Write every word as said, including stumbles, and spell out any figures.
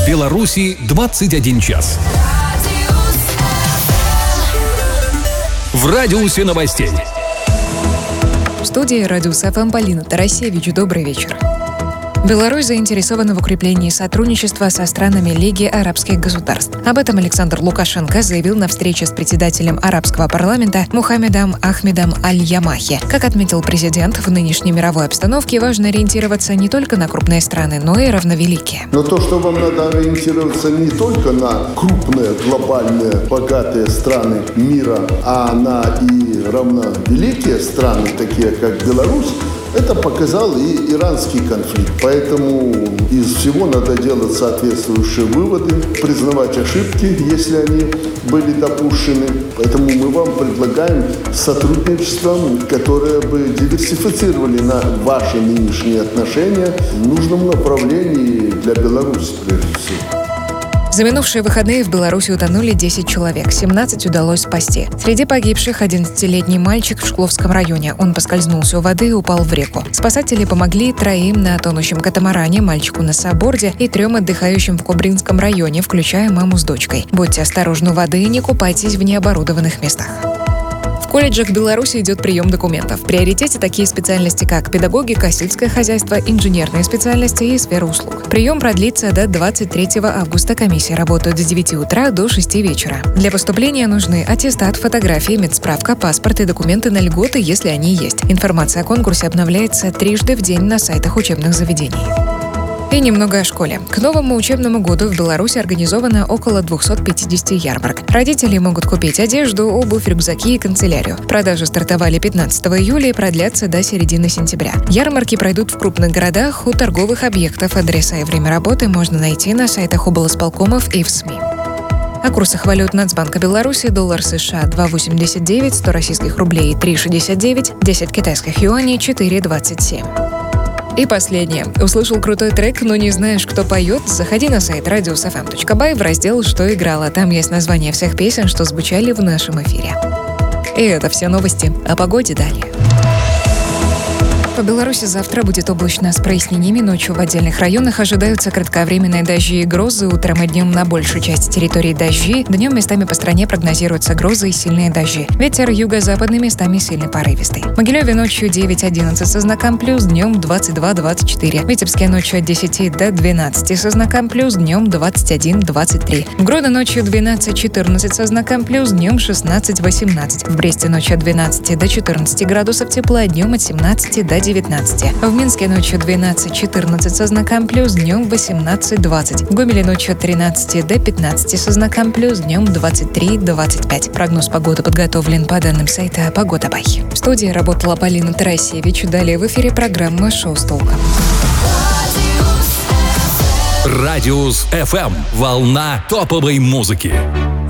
Беларуси двадцать один час. В радиусе новостей. В студии «Радиус эф эм» Полина Тарасевич. Добрый вечер. Беларусь заинтересована в укреплении сотрудничества со странами Лиги арабских государств. Об этом Александр Лукашенко заявил на встрече с председателем арабского парламента Мухаммедом Ахмедом Аль-Ямахи. Как отметил президент, в нынешней мировой обстановке важно ориентироваться не только на крупные страны, но и равновеликие. Но то, что вам надо ориентироваться не только на крупные, глобальные, богатые страны мира, а на и равновеликие страны, такие как Беларусь, это показал и иранский конфликт. Поэтому из всего надо делать соответствующие выводы, признавать ошибки, если они были допущены. Поэтому мы вам предлагаем сотрудничество, которое бы диверсифицировали на ваши нынешние отношения в нужном направлении для Беларуси, прежде всего. За минувшие выходные в Беларуси утонули десять человек, семнадцать удалось спасти. Среди погибших одиннадцатилетний мальчик в Шкловском районе. Он поскользнулся у воды и упал в реку. Спасатели помогли троим на тонущем катамаране, мальчику на сабборде и трем отдыхающим в Кобринском районе, включая маму с дочкой. Будьте осторожны у воды и не купайтесь в необорудованных местах. В колледжах Беларуси идет прием документов. В приоритете такие специальности, как педагогика, сельское хозяйство, инженерные специальности и сфера услуг. Прием продлится до двадцать третьего августа. Комиссии работают с девяти утра до шести вечера. Для поступления нужны аттестат, фотографии, медсправка, паспорт и документы на льготы, если они есть. Информация о конкурсе обновляется трижды в день на сайтах учебных заведений. И немного о школе. К новому учебному году в Беларуси организовано около двухсот пятидесяти ярмарок. Родители могут купить одежду, обувь, рюкзаки и канцелярию. Продажи стартовали пятнадцатого июля и продлятся до середины сентября. Ярмарки пройдут в крупных городах, у торговых объектов. Адреса и время работы можно найти на сайтах облсполкомов и в СМИ. О курсах валют Нацбанка Беларуси: доллар США два восемьдесят девять, сто российских рублей три шестьдесят девять, десять китайских юаней четыре двадцать семь. И последнее. Услышал крутой трек, но не знаешь, кто поет? Заходи на сайт радиус эф эм точка бай в раздел «Что играло». Там есть название всех песен, что звучали в нашем эфире. И это все новости. О погоде далее. По Беларуси завтра будет облачно с прояснениями. Ночью в отдельных районах ожидаются кратковременные дожди и грозы. Утром и днем на большей части территории дожди. Днем местами по стране прогнозируются грозы и сильные дожди. Ветер юго-западный, местами сильный порывистый. В Могилеве ночью девять-одиннадцать со знаком плюс, днем двадцать два двадцать четыре. В Витебске ночью от десяти до двенадцати со знаком плюс, днем двадцать один двадцать три. В Гродно ночью двенадцать-четырнадцать со знаком плюс, днем шестнадцать-восемнадцать. В Бресте ночью от двенадцати до четырнадцати градусов тепла, днем от семнадцати до девятнадцати. В Минске ночью двенадцать-четырнадцать со знаком плюс, днем восемнадцать-двадцать. В Гомеле ночью от тринадцати до пятнадцати со знаком плюс, днем двадцать три двадцать пять. Прогноз погоды подготовлен по данным сайта Погода Бай. В студии работала Полина Тарасевич. Далее в эфире программа «Шоу с толком». Радиус эф эм. Волна топовой музыки.